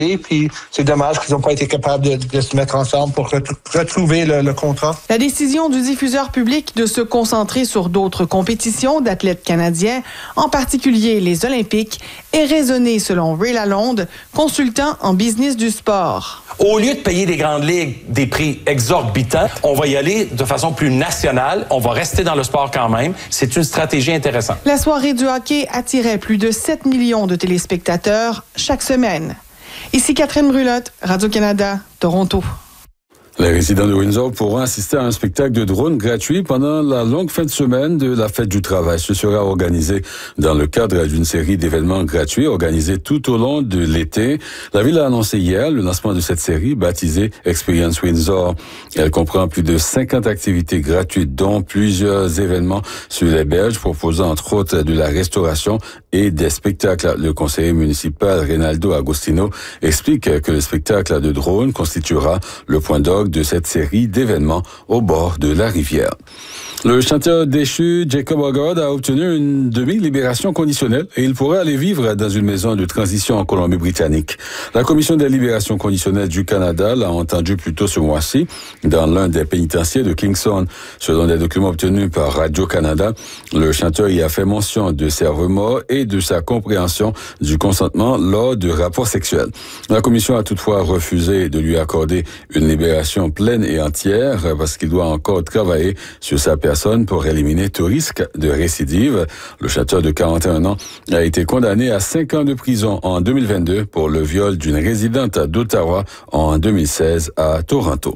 Et puis, c'est dommage qu'ils n'ont pas été capables de se mettre ensemble pour retrouver le contrat. La décision du diffuseur public de se concentrer sur d'autres compétitions d'athlètes canadiens, en particulier les Olympiques, est raisonnée selon Ray Lalonde, consultant en business du sport. Au lieu de payer des grandes ligues des prix exorbitants, on va y aller de façon plus nationale. On va rester dans le sport quand même. C'est une stratégie intéressante. La soirée du hockey attirait plus de 7 millions de téléspectateurs chaque semaine. Ici Catherine Brulotte, Radio-Canada, Toronto. Les résidents de Windsor pourront assister à un spectacle de drones gratuit pendant la longue fin de semaine de la Fête du Travail. Ce sera organisé dans le cadre d'une série d'événements gratuits organisés tout au long de l'été. La ville a annoncé hier le lancement de cette série baptisée Experience Windsor. Elle comprend plus de 50 activités gratuites, dont plusieurs événements sur les berges proposant entre autres de la restauration et des spectacles. Le conseiller municipal Reynaldo Agostino explique que le spectacle de drones constituera le point d'orgue de cette série d'événements au bord de la rivière. Le chanteur déchu Jacob Hoggard a obtenu une demi-libération conditionnelle et il pourrait aller vivre dans une maison de transition en Colombie-Britannique. La Commission des libérations conditionnelles du Canada l'a entendu plus tôt ce mois-ci dans l'un des pénitenciers de Kingston. Selon des documents obtenus par Radio-Canada, le chanteur y a fait mention de ses remords et de sa compréhension du consentement lors de rapports sexuels. La Commission a toutefois refusé de lui accorder une libération pleine et entière parce qu'il doit encore travailler sur sa personne pour éliminer tout risque de récidive. Le chanteur de 41 ans a été condamné à 5 ans de prison en 2022 pour le viol d'une résidente d'Ottawa en 2016 à Toronto.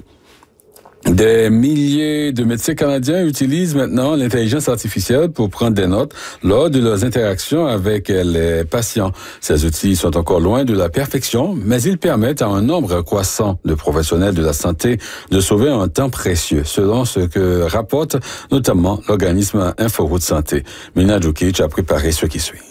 Des milliers de médecins canadiens utilisent maintenant l'intelligence artificielle pour prendre des notes lors de leurs interactions avec les patients. Ces outils sont encore loin de la perfection, mais ils permettent à un nombre croissant de professionnels de la santé de sauver un temps précieux, selon ce que rapporte notamment l'organisme InfoRoute Santé. Mina Djukic a préparé ce qui suit.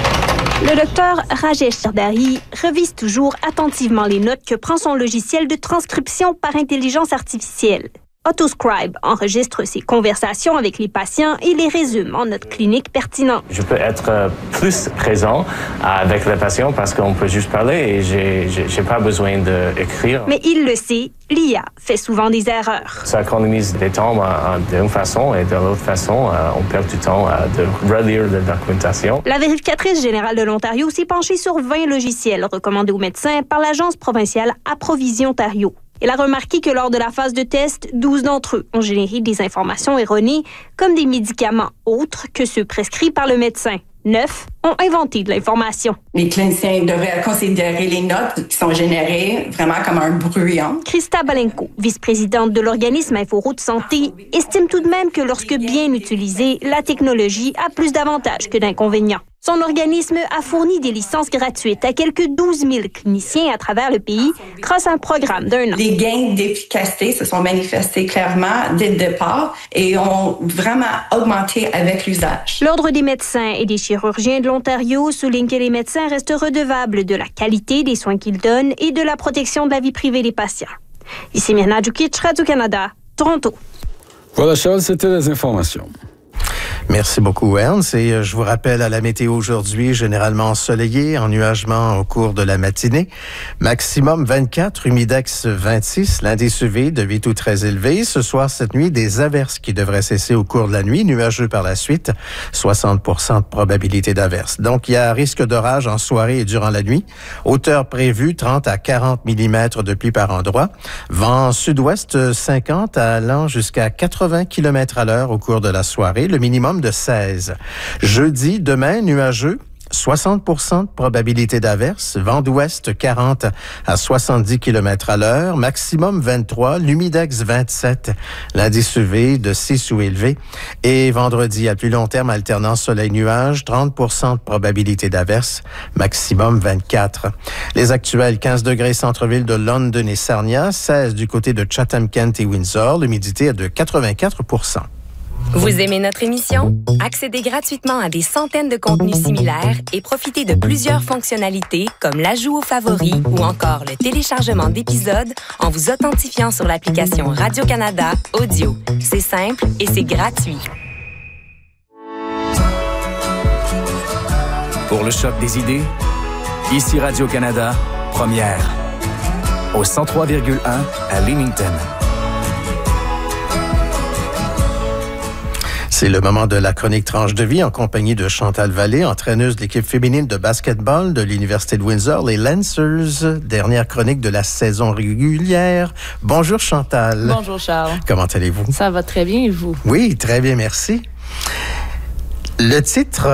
Le docteur Rajesh Sardari revise toujours attentivement les notes que prend son logiciel de transcription par intelligence artificielle. Autoscribe enregistre ses conversations avec les patients et les résume en notes cliniques pertinentes. Je peux être plus présent avec le patient parce qu'on peut juste parler et j'ai pas besoin d'écrire. Mais il le sait, l'IA fait souvent des erreurs. Ça économise des temps d'une façon et de l'autre façon, on perd du temps de relire la documentation. La vérificatrice générale de l'Ontario s'est penchée sur 20 logiciels recommandés aux médecins par l'agence provinciale Approvision Ontario. Elle a remarqué que lors de la phase de test, 12 d'entre eux ont généré des informations erronées, comme des médicaments autres que ceux prescrits par le médecin. 9 ont inventé de l'information. Les cliniciens devraient considérer les notes qui sont générées vraiment comme un brouillon. Christa Balenko, vice-présidente de l'organisme InfoRoute Santé, estime tout de même que lorsque bien utilisée, la technologie a plus d'avantages que d'inconvénients. Son organisme a fourni des licences gratuites à quelques 12 000 cliniciens à travers le pays grâce à un programme d'un an. Les gains d'efficacité se sont manifestés clairement dès le départ et ont vraiment augmenté avec l'usage. L'Ordre des médecins et des chirurgiens de l'Ontario souligne que les médecins restent redevables de la qualité des soins qu'ils donnent et de la protection de la vie privée des patients. Ici Mirna Djukic, Radio-Canada, Toronto. Voilà Charles, c'était les informations. Merci beaucoup, Ernst. Et je vous rappelle à la météo aujourd'hui, généralement ensoleillé, ennuagement au cours de la matinée. Maximum 24, humidex 26, l'indice UV de 8 ou très élevé. Ce soir, cette nuit, des averses qui devraient cesser au cours de la nuit, nuageux par la suite, 60% de probabilité d'averses. Donc, il y a risque d'orage en soirée et durant la nuit. Hauteur prévue, 30 à 40 mm de pluie par endroit. Vent sud-ouest 50 allant jusqu'à 80 km à l'heure au cours de la soirée. Le minimum de 16. Jeudi, demain, nuageux, 60% de probabilité d'averse, vent d'ouest 40 à 70 km à l'heure, maximum 23, l'humidex 27, l'indice UV de 6 ou élevé. Et vendredi, à plus long terme, alternance soleil-nuage, 30% de probabilité d'averse, maximum 24. Les actuels 15 degrés centre-ville de London et Sarnia, 16 du côté de Chatham-Kent et Windsor, l'humidité est de 84%. Vous aimez notre émission? Accédez gratuitement à des centaines de contenus similaires et profitez de plusieurs fonctionnalités comme l'ajout aux favoris ou encore le téléchargement d'épisodes en vous authentifiant sur l'application Radio-Canada Audio. C'est simple et c'est gratuit. Pour le choc des idées, ici Radio-Canada, première. Au 103,1 à Leamington. C'est le moment de la chronique Tranche de vie en compagnie de Chantal Vallée, entraîneuse de l'équipe féminine de basketball de l'Université de Windsor, les Lancers. Dernière chronique de la saison régulière. Bonjour Chantal. Bonjour Charles. Comment allez-vous? Ça va très bien et vous? Oui, très bien, merci. Le titre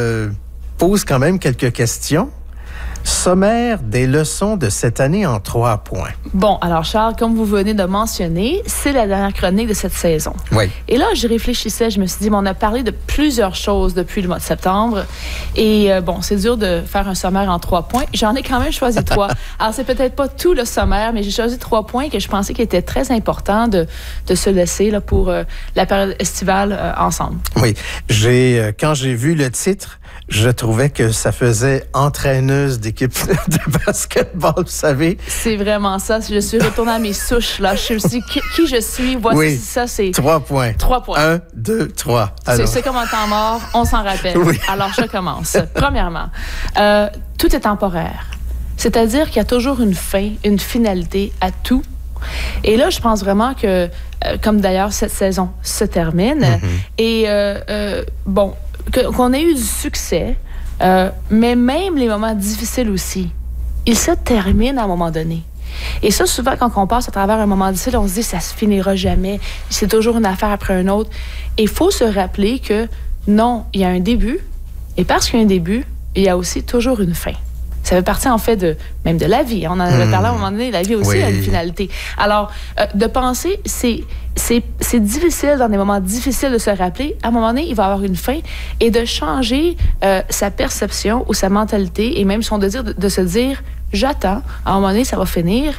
pose quand même quelques questions. Sommaire des leçons de cette année en 3 points. Bon, alors Charles, comme vous venez de mentionner, c'est la dernière chronique de cette saison. Oui. Et là, je réfléchissais, je me suis dit, on a parlé de plusieurs choses depuis le mois de septembre. Et bon, c'est dur de faire un sommaire en 3 points. J'en ai quand même choisi 3. Alors, c'est peut-être pas tout le sommaire, mais j'ai choisi 3 points que je pensais qu'il était très important de se laisser là, pour la période estivale ensemble. Oui. Quand j'ai vu le titre, je trouvais que ça faisait entraîneuse d'équipe de basketball, vous savez. C'est vraiment ça. Je suis retournée à mes souches, là. Je sais aussi qui je suis. Voici oui. Ça, c'est... 3 points. 3 points. 1, 2, 3. C'est comme un temps mort, on s'en rappelle. Oui. Alors, je commence. Premièrement, tout est temporaire. C'est-à-dire qu'il y a toujours une fin, une finalité à tout. Et là, je pense vraiment que, comme d'ailleurs cette saison se termine, et bon, qu'on ait eu du succès, mais même les moments difficiles aussi, ils se terminent à un moment donné. Et ça, souvent, quand on passe à travers un moment difficile, on se dit ça se finira jamais, c'est toujours une affaire après une autre. Et il faut se rappeler que non, il y a un début, et parce qu'il y a un début, il y a aussi toujours une fin. Ça fait partie, en fait, même de la vie. On en avait parlé à un moment donné, la vie aussi a une finalité. Alors, de penser, c'est difficile, dans des moments difficiles, de se rappeler, à un moment donné, il va y avoir une fin, et de changer sa perception ou sa mentalité, et même son désir de se dire, j'attends, à un moment donné, ça va finir,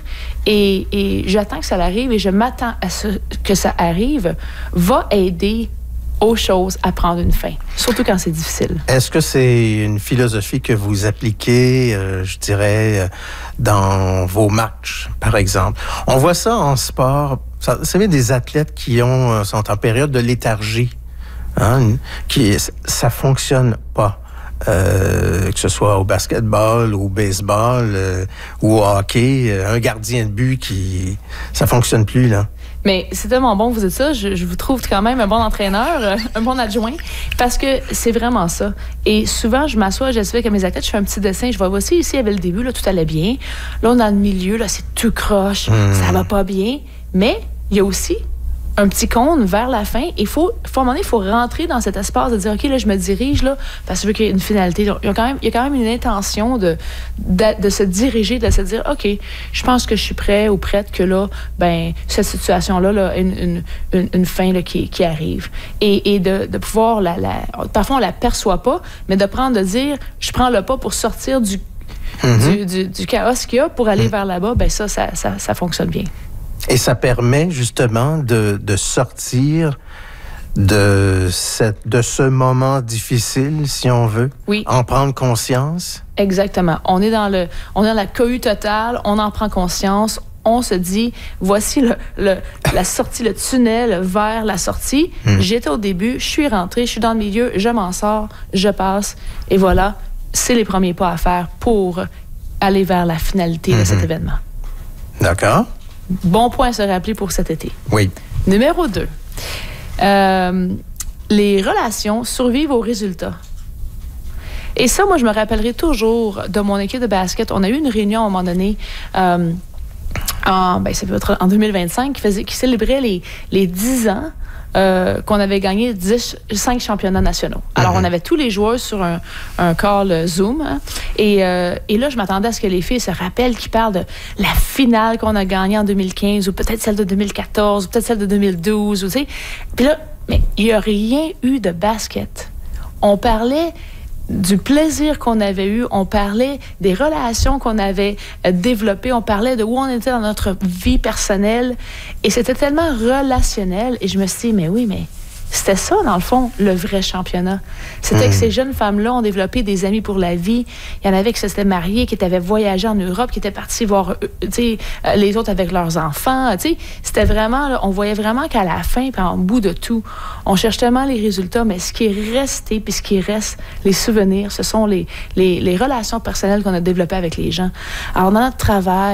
et j'attends que ça arrive, et je m'attends à ce que ça arrive, va aider aux choses à prendre une fin, surtout quand c'est difficile. Est-ce que c'est une philosophie que vous appliquez, je dirais, dans vos matchs, par exemple? On voit ça en sport. Vous savez, des athlètes qui sont en période de léthargie, hein, ça fonctionne pas. Que ce soit au basketball, au baseball ou au hockey, un gardien de but ça fonctionne plus, là. Mais c'est tellement bon que vous dites ça. Je vous trouve quand même un bon entraîneur, un bon adjoint, parce que c'est vraiment ça. Et souvent, je m'assois, j'essaie avec mes athlètes, je fais un petit dessin, je vois, voici, ici, il y avait le début, là, tout allait bien. Là, on est dans le milieu, là, c'est tout croche, ça va pas bien. Mais il y a aussi un petit cône vers la fin. À un moment donné, il faut rentrer dans cet espace de dire, OK, là, je me dirige, là, parce que je veux qu'il y ait une finalité. Il y a quand même une intention de se diriger, de se dire, OK, je pense que je suis prêt ou prête que là, ben, cette situation-là, là, une fin là, qui arrive. Et de pouvoir, parfois, on la perçoit pas, mais de dire, je prends le pas pour sortir du chaos qu'il y a pour aller vers là-bas, ben ça fonctionne bien. Et ça permet justement de sortir de ce moment difficile, si on veut. Oui. En prendre conscience. Exactement. On est dans la cohue totale, on en prend conscience, on se dit, voici la sortie, le tunnel vers la sortie. J'étais au début, je suis rentrée, je suis dans le milieu, je m'en sors, je passe, et voilà, c'est les premiers pas à faire pour aller vers la finalité de cet événement. D'accord. Bon point à se rappeler pour cet été. Oui. Numéro 2. Les relations survivent aux résultats. Et ça, moi, je me rappellerai toujours de mon équipe de basket. On a eu une réunion à un moment donné, ça peut être en 2025, qui célébrait les 10 ans qu'on avait gagné 5 championnats nationaux. Alors, on avait tous les joueurs sur un call Zoom. Hein, et là, je m'attendais à ce que les filles se rappellent qu'ils parlent de la finale qu'on a gagnée en 2015, ou peut-être celle de 2014, ou peut-être celle de 2012. Tu sais. Puis là, mais il n'y a rien eu de basket. On parlait du plaisir qu'on avait eu, on parlait des relations qu'on avait développées, on parlait de où on était dans notre vie personnelle, et c'était tellement relationnel, et je me suis dit, mais oui, mais C'était ça, dans le fond, le vrai championnat. C'était que ces jeunes femmes-là ont développé des amis pour la vie. Il y en avait qui s'étaient mariés, qui avaient voyagé en Europe, qui étaient partis voir les autres avec leurs enfants. C'était vraiment, là, on voyait vraiment qu'à la fin, puis en bout de tout, on cherche tellement les résultats, mais ce qui est resté, puis ce qui reste, les souvenirs, ce sont les relations personnelles qu'on a développées avec les gens. Alors, dans notre travail,